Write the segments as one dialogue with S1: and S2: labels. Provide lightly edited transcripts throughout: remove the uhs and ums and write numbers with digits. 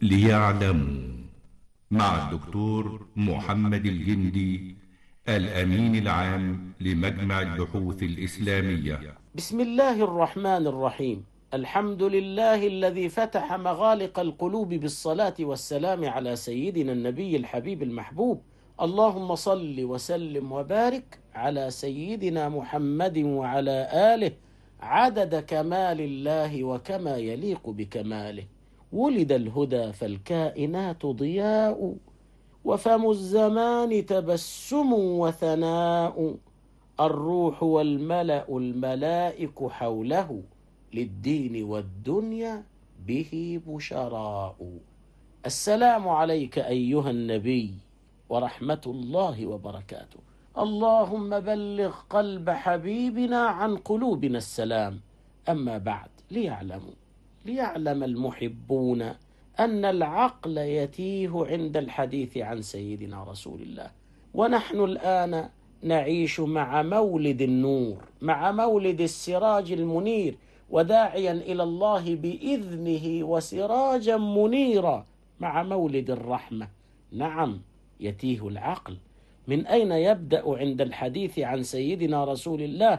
S1: ليعلموا مع الدكتور محمد الجندي الأمين العام لمجمع البحوث الإسلامية.
S2: بسم الله الرحمن الرحيم. الحمد لله الذي فتح مغالق القلوب بالصلاة والسلام على سيدنا النبي الحبيب المحبوب. اللهم صل وسلم وبارك على سيدنا محمد وعلى آله عدد كمال الله وكما يليق بكماله. ولد الهدى فالكائنات ضياء، وفم الزمان تبسم وثناء. الروح والملأ الملائك حوله، للدين والدنيا به بشراء. السلام عليك أيها النبي ورحمة الله وبركاته. اللهم بلغ قلب حبيبنا عن قلوبنا السلام. أما بعد، ليعلم المحبون أن العقل يتيه عند الحديث عن سيدنا رسول الله. ونحن الآن نعيش مع مولد النور، مع مولد السراج المنير، وداعيا إلى الله بإذنه وسراجا منيرا، مع مولد الرحمة. نعم، يتيه العقل. من أين يبدأ عند الحديث عن سيدنا رسول الله؟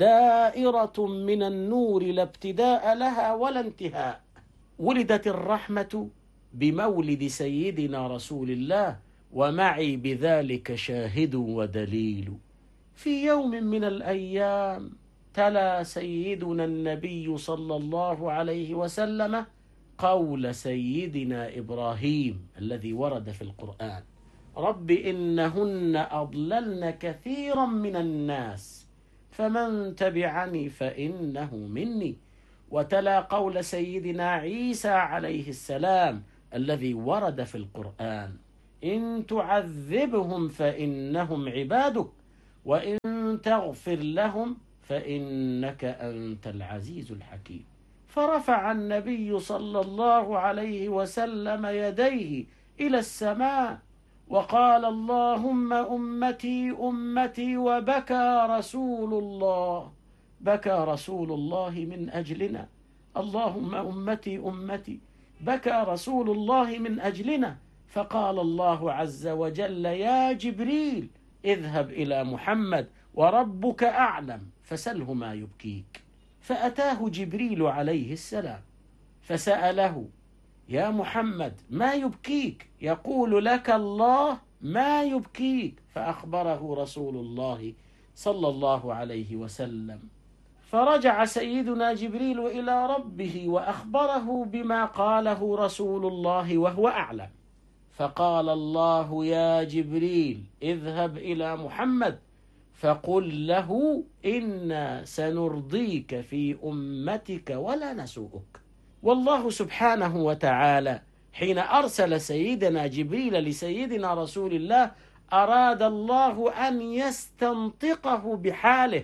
S2: دائرة من النور لا ابتداء لها ولا انتهاء. ولدت الرحمة بمولد سيدنا رسول الله، ومعي بذلك شاهد ودليل. في يوم من الأيام تلا سيدنا النبي صلى الله عليه وسلم قول سيدنا إبراهيم الذي ورد في القرآن: رب إنهن أضللن كثيرا من الناس فمن تبعني فإنه مني. وتلا قول سيدنا عيسى عليه السلام الذي ورد في القرآن: إن تعذبهم فإنهم عبادك وإن تغفر لهم فإنك أنت العزيز الحكيم. فرفع النبي صلى الله عليه وسلم يديه إلى السماء وقال: اللهم أمتي أمتي. وبكى رسول الله، بكى رسول الله من أجلنا. اللهم أمتي أمتي، بكى رسول الله من أجلنا. فقال الله عز وجل: يا جبريل اذهب إلى محمد وربك أعلم فسله ما يبكيك. فأتاه جبريل عليه السلام فسأله: يا محمد ما يبكيك؟ يقول لك الله ما يبكيك. فأخبره رسول الله صلى الله عليه وسلم. فرجع سيدنا جبريل إلى ربه وأخبره بما قاله رسول الله وهو أعلم. فقال الله: يا جبريل اذهب إلى محمد فقل له إنا سنرضيك في أمتك ولا نسوءك. والله سبحانه وتعالى حين أرسل سيدنا جبريل لسيدنا رسول الله أراد الله أن يستنطقه بحاله.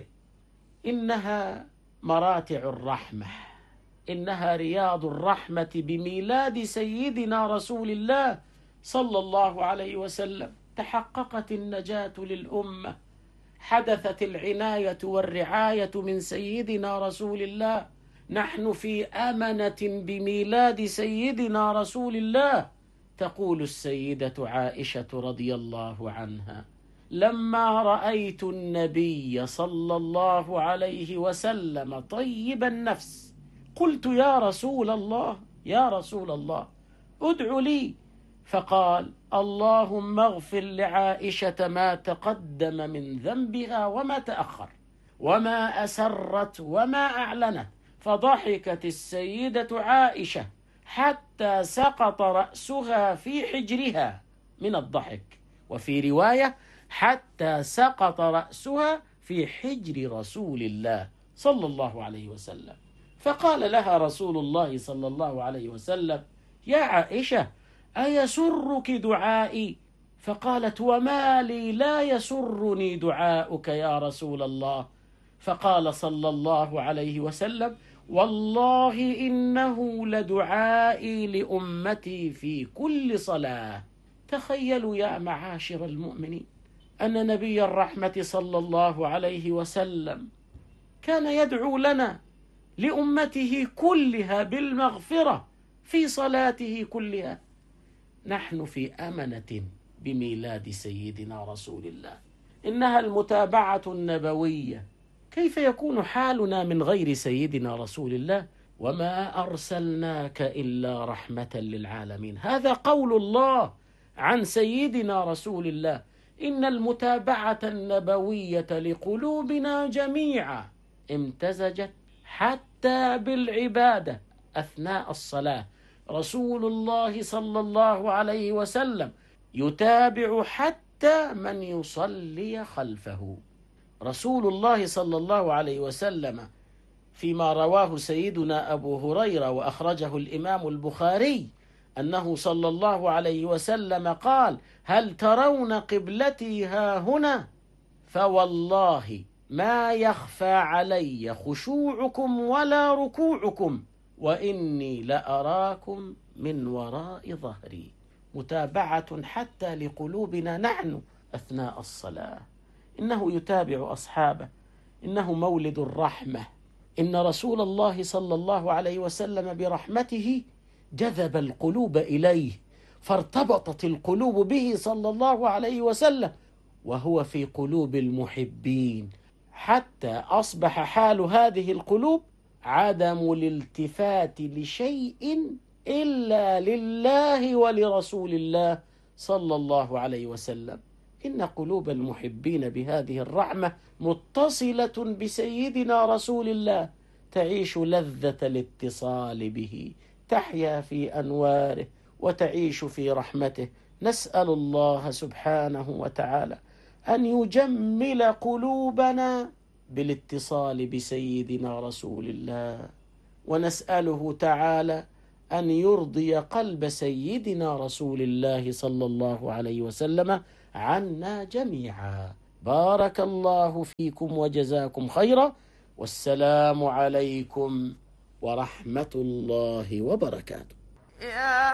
S2: إنها مراتع الرحمة، إنها رياض الرحمة بميلاد سيدنا رسول الله صلى الله عليه وسلم. تحققت النجاة للأمة، حدثت العناية والرعاية من سيدنا رسول الله. نحن في أمنة بميلاد سيدنا رسول الله. تقول السيدة عائشة رضي الله عنها: لما رأيت النبي صلى الله عليه وسلم طيب النفس قلت: يا رسول الله، يا رسول الله ادع لي. فقال: اللهم اغفر لعائشة ما تقدم من ذنبها وما تأخر، وما أسرت وما أعلنت. فضحكت السيدة عائشة حتى سقط رأسها في حجرها من الضحك، وفي رواية حتى سقط رأسها في حجر رسول الله صلى الله عليه وسلم. فقال لها رسول الله صلى الله عليه وسلم: يا عائشة أيسرك دعائي؟ فقالت: وما لي لا يسرني دعاؤك يا رسول الله. فقال صلى الله عليه وسلم: والله إنه لدعائي لأمتي في كل صلاة. تخيلوا يا معاشر المؤمنين أن نبي الرحمة صلى الله عليه وسلم كان يدعو لنا لأمته كلها بالمغفرة في صلاته كلها. نحن في أمنة بميلاد سيدنا رسول الله، إنها المتابعة النبوية. كيف يكون حالنا من غير سيدنا رسول الله؟ وما أرسلناك إلا رحمة للعالمين. هذا قول الله عن سيدنا رسول الله: إن المتابعة النبوية لقلوبنا جميعا امتزجت حتى بالعبادة أثناء الصلاة. رسول الله صلى الله عليه وسلم يتابع حتى من يصلي خلفه. رسول الله صلى الله عليه وسلم فيما رواه سيدنا أبو هريرة وأخرجه الإمام البخاري أنه صلى الله عليه وسلم قال: هل ترون قبلتي ها هنا؟ فوالله ما يخفى علي خشوعكم ولا ركوعكم، وإني لأراكم من وراء ظهري. متابعة حتى لقلوبنا نحن أثناء الصلاة. إنه يتابع أصحابه، إنه مولد الرحمة. إن رسول الله صلى الله عليه وسلم برحمته جذب القلوب إليه، فارتبطت القلوب به صلى الله عليه وسلم، وهو في قلوب المحبين، حتى أصبح حال هذه القلوب عدم الالتفات لشيء إلا لله ولرسول الله صلى الله عليه وسلم. إن قلوب المحبين بهذه الرحمة متصلة بسيدنا رسول الله، تعيش لذة الاتصال به، تحيا في أنواره وتعيش في رحمته. نسأل الله سبحانه وتعالى أن يجمل قلوبنا بالاتصال بسيدنا رسول الله، ونسأله تعالى أن يرضي قلب سيدنا رسول الله صلى الله عليه وسلم عنا جميعا. بارك الله فيكم وجزاكم خيرا، والسلام عليكم ورحمة الله وبركاته.